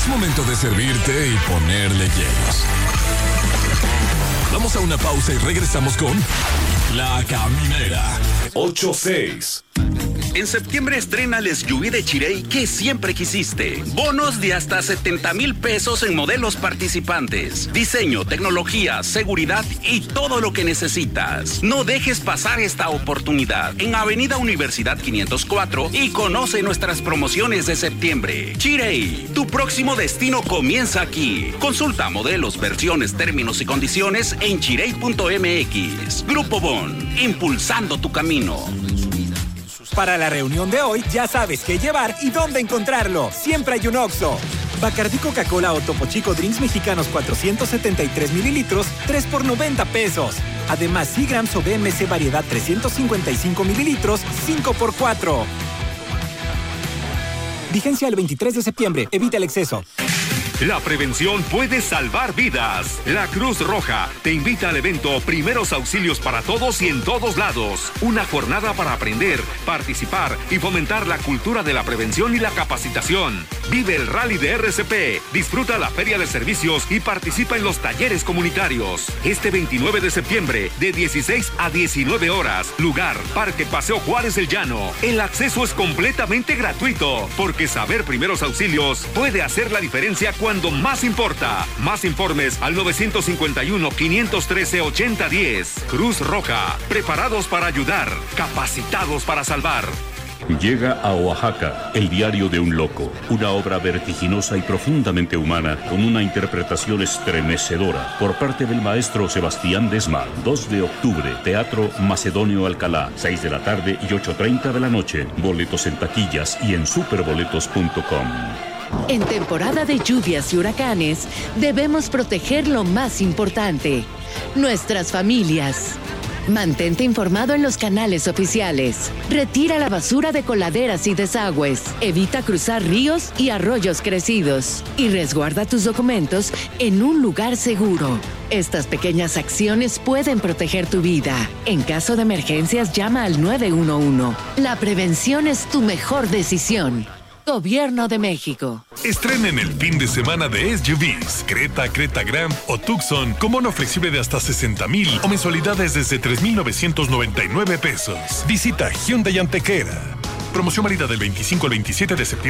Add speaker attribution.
Speaker 1: Es momento de servirte y ponerle hielos. Vamos a una pausa y regresamos con La Caminera. 8-6.
Speaker 2: En septiembre estrena el SUV de Chery que siempre quisiste. Bonos de hasta 70,000 pesos en modelos participantes. Diseño, tecnología, seguridad y todo lo que necesitas. No dejes pasar esta oportunidad. En Avenida Universidad 504 y conoce nuestras promociones de septiembre. Chery, tu próximo destino comienza aquí. Consulta modelos, versiones, términos y condiciones en chery.mx. Grupo Bon, impulsando tu camino.
Speaker 3: Para la reunión de hoy, ya sabes qué llevar y dónde encontrarlo. Siempre hay un Oxxo. Bacardí Coca-Cola o Topo Chico Drinks Mexicanos 473 mililitros, 3 por 90 pesos. Además, Seagrams o BMC Variedad 355 mililitros, 5 por 4. Vigencia el 23 de septiembre. Evita el exceso.
Speaker 4: La prevención puede salvar vidas. La Cruz Roja te invita al evento Primeros Auxilios para Todos y en todos lados. Una jornada para aprender, participar y fomentar la cultura de la prevención y la capacitación. Vive el rally de RCP, disfruta la feria de servicios y participa en los talleres comunitarios. Este 29 de septiembre, de 16 a 19 horas. Lugar, Parque Paseo Juárez El Llano. El acceso es completamente gratuito, porque saber primeros auxilios puede hacer la diferencia cuando más importa. Más informes al 951-513-8010. Cruz Roja, preparados para ayudar, capacitados para salvar.
Speaker 5: Llega a Oaxaca, El diario de un loco, una obra vertiginosa y profundamente humana con una interpretación estremecedora por parte del maestro Sebastián Desma. 2 de octubre, Teatro Macedonio Alcalá, 6 de la tarde y 8:30 de la noche. Boletos en taquillas y en superboletos.com.
Speaker 6: En temporada de lluvias y huracanes, debemos proteger lo más importante, nuestras familias. Mantente informado en los canales oficiales. Retira la basura de coladeras y desagües. Evita cruzar ríos y arroyos crecidos. Y resguarda tus documentos en un lugar seguro. Estas pequeñas acciones pueden proteger tu vida. En caso de emergencias, llama al 911. La prevención es tu mejor decisión. Gobierno de México.
Speaker 7: Estrenen el fin de semana de SUVs. Creta, Creta Grand o Tucson con bono flexible de hasta 60,000 o mensualidades desde 3,999 pesos. Visita Hyundai Antequera. Promoción válida del 25 al 27 de septiembre.